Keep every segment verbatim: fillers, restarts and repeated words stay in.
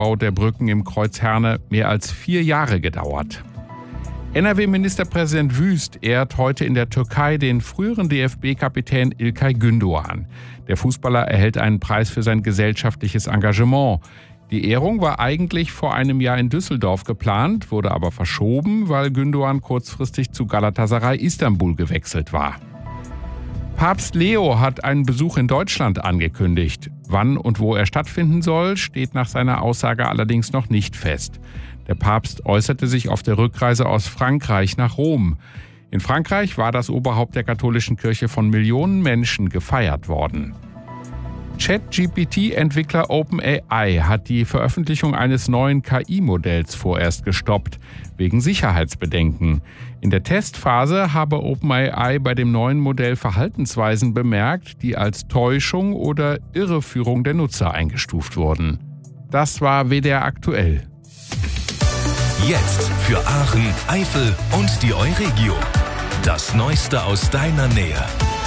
Bau der Brücken im Kreuz Herne mehr als vier Jahre gedauert. N R W-Ministerpräsident Wüst ehrt heute in der Türkei den früheren D F B-Kapitän İlkay Gündoğan. Der Fußballer erhält einen Preis für sein gesellschaftliches Engagement. Die Ehrung war eigentlich vor einem Jahr in Düsseldorf geplant, wurde aber verschoben, weil Gündoğan kurzfristig zu Galatasaray Istanbul gewechselt war. Papst Leo hat einen Besuch in Deutschland angekündigt. Wann und wo er stattfinden soll, steht nach seiner Aussage allerdings noch nicht fest. Der Papst äußerte sich auf der Rückreise aus Frankreich nach Rom. In Frankreich war das Oberhaupt der katholischen Kirche von Millionen Menschen gefeiert worden. ChatGPT-Entwickler OpenAI hat die Veröffentlichung eines neuen K I-Modells vorerst gestoppt, wegen Sicherheitsbedenken. In der Testphase habe OpenAI bei dem neuen Modell Verhaltensweisen bemerkt, die als Täuschung oder Irreführung der Nutzer eingestuft wurden. Das war W D R aktuell. Jetzt für Aachen, Eifel und die Euregio. Das Neueste aus deiner Nähe.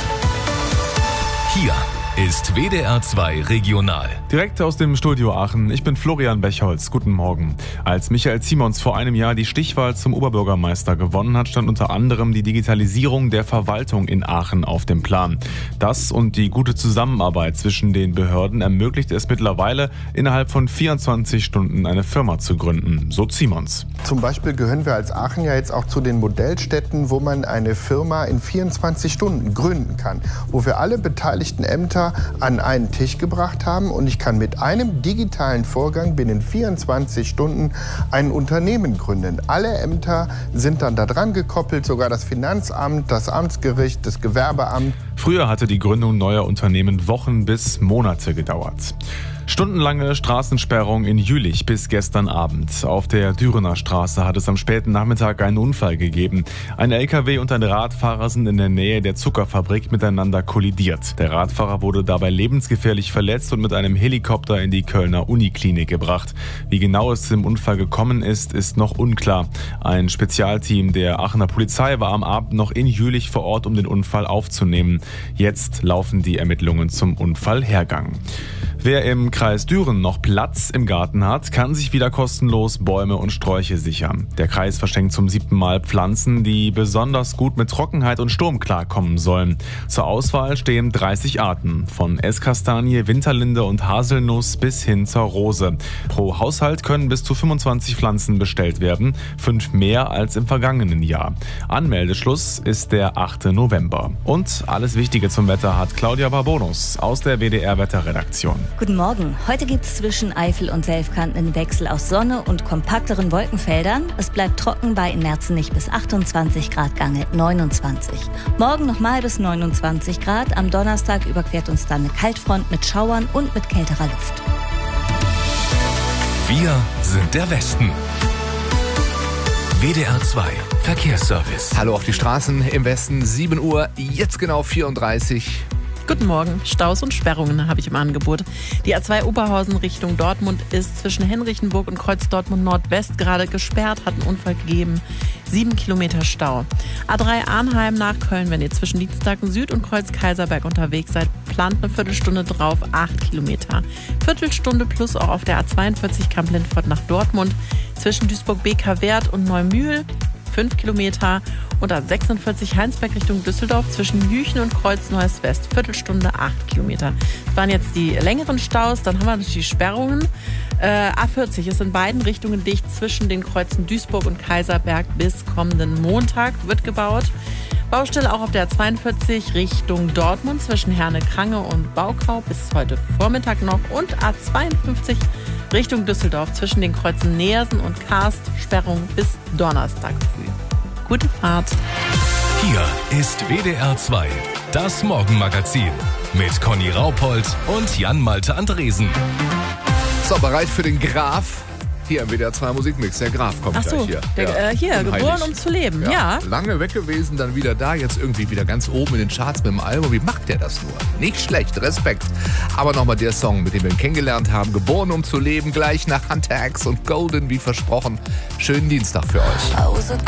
Hier ist W D R zwei Regional. Direkt aus dem Studio Aachen. Ich bin Florian Bechholz. Guten Morgen. Als Michael Simons vor einem Jahr die Stichwahl zum Oberbürgermeister gewonnen hat, stand unter anderem die Digitalisierung der Verwaltung in Aachen auf dem Plan. Das und die gute Zusammenarbeit zwischen den Behörden ermöglicht es mittlerweile, innerhalb von vierundzwanzig Stunden eine Firma zu gründen. So Simons. Zum Beispiel gehören wir als Aachen ja jetzt auch zu den Modellstädten, wo man eine Firma in vierundzwanzig Stunden gründen kann, wo wir alle beteiligten Ämter an einen Tisch gebracht haben und ich kann mit einem digitalen Vorgang binnen vierundzwanzig Stunden ein Unternehmen gründen. Alle Ämter sind dann da dran gekoppelt, sogar das Finanzamt, das Amtsgericht, das Gewerbeamt. Früher hatte die Gründung neuer Unternehmen Wochen bis Monate gedauert. Stundenlange Straßensperrung in Jülich bis gestern Abend. Auf der Dürener Straße hat es am späten Nachmittag einen Unfall gegeben. Ein L K W und ein Radfahrer sind in der Nähe der Zuckerfabrik miteinander kollidiert. Der Radfahrer wurde dabei lebensgefährlich verletzt und mit einem Helikopter in die Kölner Uniklinik gebracht. Wie genau es zum Unfall gekommen ist, ist noch unklar. Ein Spezialteam der Aachener Polizei war am Abend noch in Jülich vor Ort, um den Unfall aufzunehmen. Jetzt laufen die Ermittlungen zum Unfallhergang. Wer im Kreis Düren noch Platz im Garten hat, kann sich wieder kostenlos Bäume und Sträuche sichern. Der Kreis verschenkt zum siebten Mal Pflanzen, die besonders gut mit Trockenheit und Sturm klarkommen sollen. Zur Auswahl stehen dreißig Arten, von Esskastanie, Winterlinde und Haselnuss bis hin zur Rose. Pro Haushalt können bis zu fünfundzwanzig Pflanzen bestellt werden, fünf mehr als im vergangenen Jahr. Anmeldeschluss ist der achte November. Und alles Wichtige zum Wetter hat Claudia Barbonus aus der W D R-Wetterredaktion. Guten Morgen. Heute gibt es zwischen Eifel und Selfkant einen Wechsel aus Sonne und kompakteren Wolkenfeldern. Es bleibt trocken bei in Merzenich bis achtundzwanzig Grad, Gange neunundzwanzig. Morgen nochmal bis neunundzwanzig Grad. Am Donnerstag überquert uns dann eine Kaltfront mit Schauern und mit kälterer Luft. Wir sind der Westen. W D R zwei Verkehrsservice. Hallo auf die Straßen im Westen. sieben Uhr, jetzt genau vierunddreißig. Guten Morgen. Staus und Sperrungen habe ich im Angebot. Die A zwei Oberhausen Richtung Dortmund ist zwischen Henrichenburg und Kreuz Dortmund Nordwest gerade gesperrt, hat einen Unfall gegeben. Sieben Kilometer Stau. A drei Arnheim nach Köln, wenn ihr zwischen Dienstlaken Süd und Kreuz Kaiserberg unterwegs seid, plant eine Viertelstunde drauf, acht Kilometer. Viertelstunde plus auch auf der A zweiundvierzig Kamp-Lindfort nach Dortmund, zwischen Duisburg-Beker-Wert und Neumühl. fünf Kilometer und A sechsundvierzig Heinsberg Richtung Düsseldorf zwischen Jüchen und Kreuz Neues West. Viertelstunde, acht Kilometer. Das waren jetzt die längeren Staus. Dann haben wir natürlich die Sperrungen. Äh, A vierzig ist in beiden Richtungen dicht zwischen den Kreuzen Duisburg und Kaiserberg bis kommenden Montag. Wird gebaut. Baustelle auch auf der A zweiundvierzig Richtung Dortmund zwischen Herne-Krange und Baukau bis heute Vormittag noch. Und A zweiundfünfzig Richtung Düsseldorf zwischen den Kreuzen Neersen und Karst. Sperrung bis Donnerstag früh. Gute Fahrt. Hier ist W D R zwei, das Morgenmagazin mit Conny Raupold und Jan-Malte Andresen. So, bereit für den Graf? Hier im W D R zwei Musikmix. Der Graf kommt Ach so, gleich hier. Der, ja, äh, hier, unheilig. Geboren um zu leben. Ja. ja. Lange weg gewesen, dann wieder da, jetzt irgendwie wieder ganz oben in den Charts mit dem Album. Wie macht der das nur? Nicht schlecht, Respekt. Aber nochmal der Song, mit dem wir ihn kennengelernt haben. Geboren um zu leben, gleich nach Hunter X und Golden, wie versprochen. Schönen Dienstag für euch.